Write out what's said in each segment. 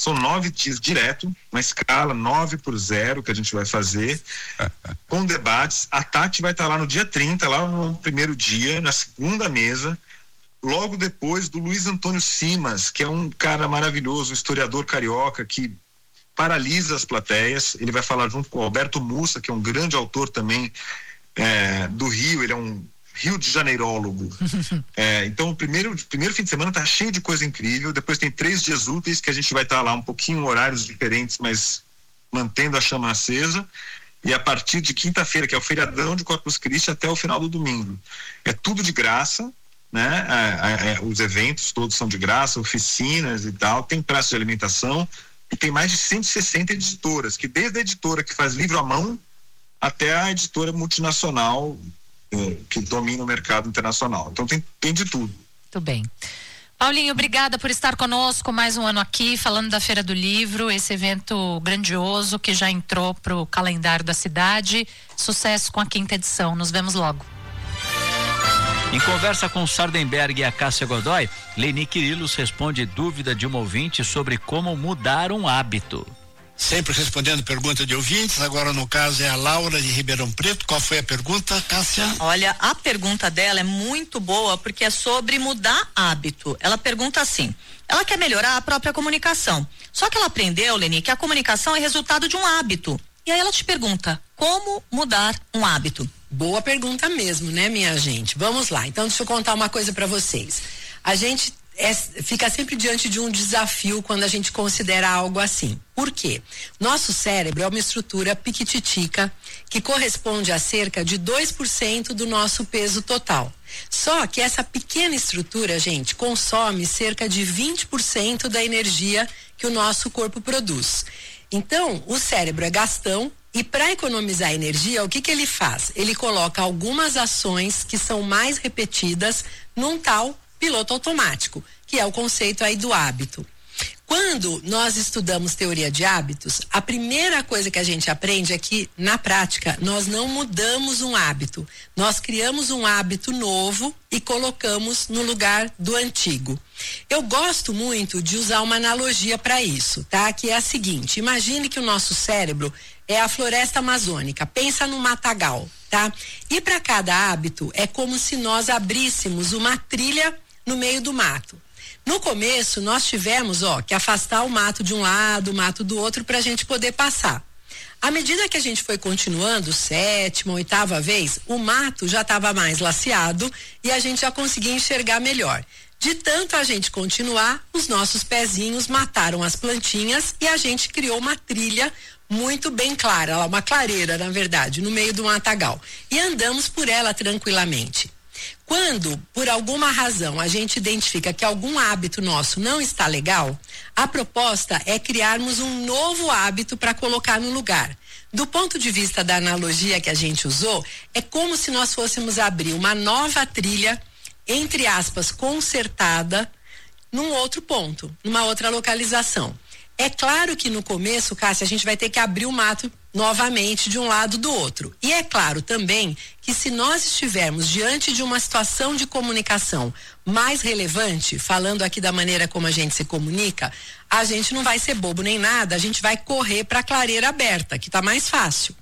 São 9 dias direto, uma escala 9x0 que a gente vai fazer, com debates. A Tati vai estar lá no dia 30, lá no primeiro dia, na segunda mesa, logo depois do Luiz Antônio Simas, que é um cara maravilhoso, um historiador carioca que paralisa as plateias. Ele vai falar junto com o Alberto Mussa, que é um grande autor também do Rio. Ele é um Rio de Janeirólogo. Então o primeiro fim de semana tá cheio de coisa incrível. Depois tem 3 dias úteis que a gente vai estar lá um pouquinho horários diferentes, mas mantendo a chama acesa. E a partir de quinta-feira, que é o feriadão de Corpus Christi, até o final do domingo. É tudo de graça, né? Os eventos todos são de graça, oficinas e tal. Tem praça de alimentação e tem mais de 160 editoras, que desde a editora que faz livro à mão até a editora multinacional que domina o mercado internacional. Então tem de tudo. Muito bem. Paulinho, obrigada por estar conosco mais um ano aqui, falando da Feira do Livro, esse evento grandioso que já entrou pro calendário da cidade. Sucesso com a 5ª edição. Nos vemos logo. Em conversa com Sardenberg e a Cássia Godoy, Leni Quirilos responde dúvida de uma ouvinte sobre como mudar um hábito. Sempre respondendo pergunta de ouvintes, agora no caso é a Laura de Ribeirão Preto. Qual foi a pergunta, Cássia? Olha, a pergunta dela é muito boa porque é sobre mudar hábito. Ela pergunta assim: ela quer melhorar a própria comunicação, só que ela aprendeu, Leni, que a comunicação é resultado de um hábito. E aí ela te pergunta: como mudar um hábito? Boa pergunta mesmo, né, minha gente? Vamos lá. Então, deixa eu contar uma coisa para vocês. A gente fica sempre diante de um desafio quando a gente considera algo assim. Por quê? Nosso cérebro é uma estrutura piquititica que corresponde a cerca de 2% do nosso peso total. Só que essa pequena estrutura, gente, consome cerca de 20% da energia que o nosso corpo produz. Então, o cérebro é gastão e para economizar energia, o que ele faz? Ele coloca algumas ações que são mais repetidas num tal piloto automático, que é o conceito aí do hábito. Quando nós estudamos teoria de hábitos, a primeira coisa que a gente aprende é que, na prática, nós não mudamos um hábito. Nós criamos um hábito novo e colocamos no lugar do antigo. Eu gosto muito de usar uma analogia para isso, tá? Que é a seguinte: imagine que o nosso cérebro é a floresta amazônica. Pensa no matagal, tá? E para cada hábito é como se nós abríssemos uma trilha no meio do mato. No começo, nós tivemos, que afastar o mato de um lado, o mato do outro, para a gente poder passar. À medida que a gente foi continuando, 7ª, 8ª vez, o mato já estava mais laceado e a gente já conseguia enxergar melhor. De tanto a gente continuar, os nossos pezinhos mataram as plantinhas e a gente criou uma trilha muito bem clara, uma clareira, na verdade, no meio do matagal. E andamos por ela tranquilamente. Quando, por alguma razão, a gente identifica que algum hábito nosso não está legal, a proposta é criarmos um novo hábito para colocar no lugar. Do ponto de vista da analogia que a gente usou, é como se nós fôssemos abrir uma nova trilha, entre aspas, consertada, num outro ponto, numa outra localização. É claro que no começo, Cássia, a gente vai ter que abrir o mato novamente de um lado do outro. E é claro também que se nós estivermos diante de uma situação de comunicação mais relevante, falando aqui da maneira como a gente se comunica, a gente não vai ser bobo nem nada, a gente vai correr para a clareira aberta, que está mais fácil.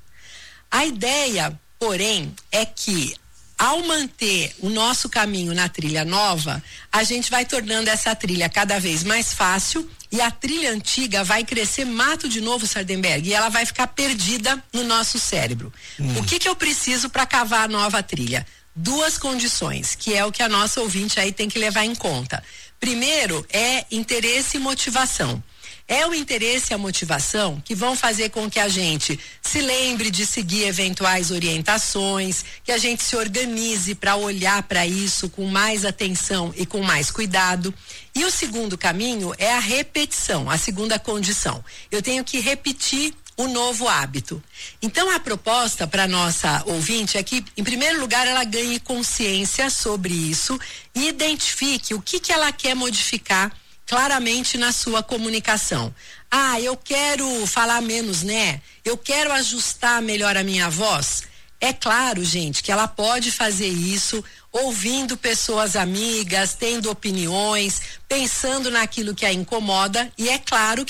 A ideia, porém, é que ao manter o nosso caminho na trilha nova, a gente vai tornando essa trilha cada vez mais fácil e a trilha antiga vai crescer mato de novo, Sardenberg, e ela vai ficar perdida no nosso cérebro. O que eu preciso para cavar a nova trilha? 2 condições, que é o que a nossa ouvinte aí tem que levar em conta. Primeiro é interesse e motivação. É o interesse e a motivação que vão fazer com que a gente se lembre de seguir eventuais orientações, que a gente se organize para olhar para isso com mais atenção e com mais cuidado. E o segundo caminho é a repetição, a segunda condição. Eu tenho que repetir o novo hábito. Então a proposta para nossa ouvinte é que, em primeiro lugar, ela ganhe consciência sobre isso e identifique o que ela quer modificar claramente na sua comunicação. Eu quero falar menos, né? Eu quero ajustar melhor a minha voz. É claro, gente, que ela pode fazer isso ouvindo pessoas amigas, tendo opiniões, pensando naquilo que a incomoda, e é claro que